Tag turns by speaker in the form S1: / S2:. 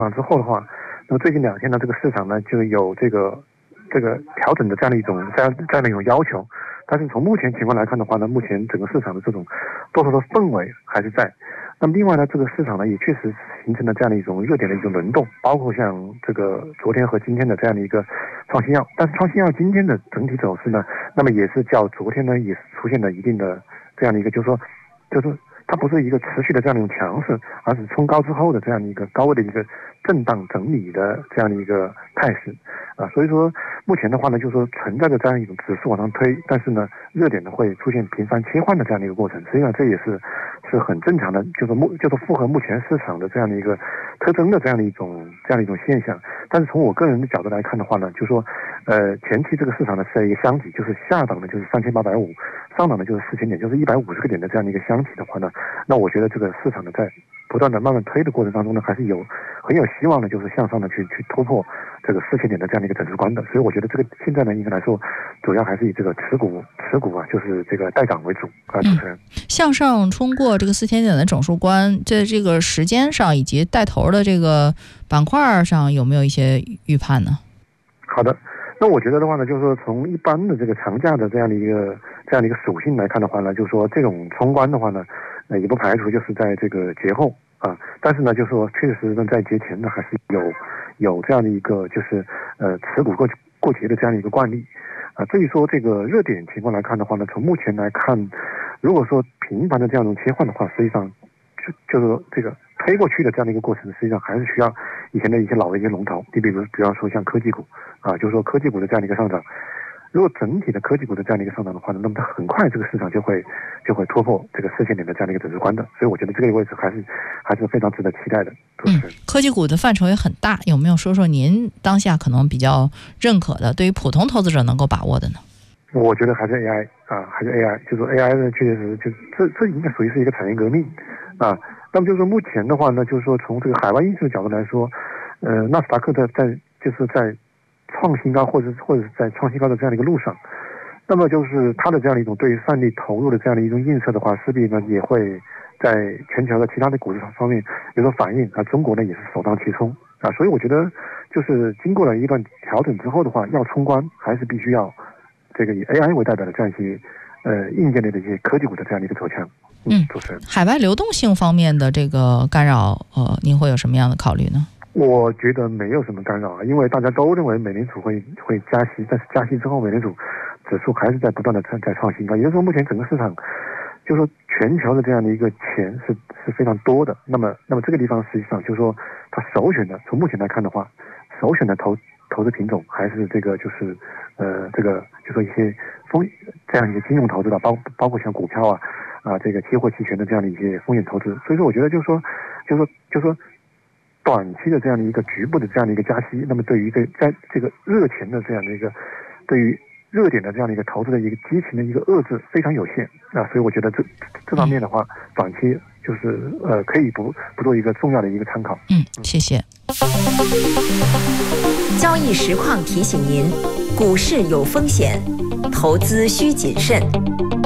S1: 之后的话，那么最近2天呢，这个市场呢就有这个调整的这样的一种要求。但是从目前情况来看的话呢，目前整个市场的这种多头的氛围还是在。那么另外呢，这个市场呢也确实形成了这样的一种热点的一种轮动，包括像这个昨天和今天的这样的一个创新药。但是创新药今天的整体走势呢，那么也是较昨天呢也是出现了一定的这样的一个，就是它不是一个持续的这样的一种强势，而是冲高之后的这样的一个高位的一个震荡整理的这样的一个态势所以说目前的话呢，就是说存在着这样一种指数往上推，但是呢热点呢会出现频繁切换的这样的一个过程，实际上这也是很正常的，就是符合目前市场的这样的一个特征的这样的一种现象。但是从我个人的角度来看的话呢，就是说前期这个市场呢是一个箱体，就是下档的就是3850，上档的就是4000点，就是150个点的这样的一个箱体的话呢，那我觉得这个市场呢在不断的慢慢推的过程当中呢，还是很有希望的，就是向上的去突破这个4000点的这样的一个整数关的。所以我觉得这个现在呢，应该来说，主要还是以这个持股就是这个带涨为主主持人。
S2: 向上冲过这个4000点的整数关，在这个时间上以及带头的这个板块上，有没有一些预判呢？
S1: 好的，那我觉得的话呢，就是说从一般的这个长假的这样的一个属性来看的话呢，就是说这种冲关的话呢，也不排除就是在这个节后但是呢，就是说确实呢，在节前呢，还是有这样的一个就是持股过节的这样的一个惯例至于说这个热点情况来看的话呢，从目前来看，如果说频繁的这样一种切换的话，实际上就是说这个推过去的这样的一个过程，实际上还是需要以前的一些老的一些龙头，你比方说像科技股就是说科技股的这样的一个上涨。如果整体的科技股的这样的一个上涨的话呢，那么它很快这个市场就会突破这个4000点的这样的一个整数关的，所以我觉得这个位置还是非常值得期待的。
S2: 科技股的范畴也很大，有没有说说您当下可能比较认可的，对于普通投资者能够把握的呢？
S1: 我觉得还是 AI 还是 AI， 就是说 AI 呢，确实就这应该属于是一个产业革命那么就是说目前的话呢，就是说从这个海外因素的角度来说，纳斯达克在创新高或者是在创新高的这样的一个路上，那么就是它的这样的一种对于算力投入的这样的一种映射的话，势必呢也会在全球的其他的股市方面有所反应中国呢也是首当其冲所以我觉得就是经过了一段调整之后的话，要冲关还是必须要这个以 AI 为代表的这样一些硬件类的一些科技股的这样的一个走强。主持人，
S2: 海外流动性方面的这个干扰您会有什么样的考虑呢？
S1: 我觉得没有什么干扰因为大家都认为美联储会加息，但是加息之后美联储指数还是在不断的在创新高，也就是说目前整个市场就是说全球的这样的一个钱是非常多的，那么这个地方实际上就是说它首选的，从目前来看的话，首选的投资品种还是这个就是这个就说一些这样一些金融投资的，包括像股票这个期货期权的这样的一些风险投资。所以说我觉得就是说短期的这样的一个局部的这样的一个加息，那么对于在这个热钱的这样的一个对于热点的这样的一个投资的一个激情的一个遏制非常有限所以我觉得这方面的话，短期就是可以不做一个重要的一个参考。
S2: 谢谢。
S3: 交易实况提醒您，股市有风险，投资需谨慎。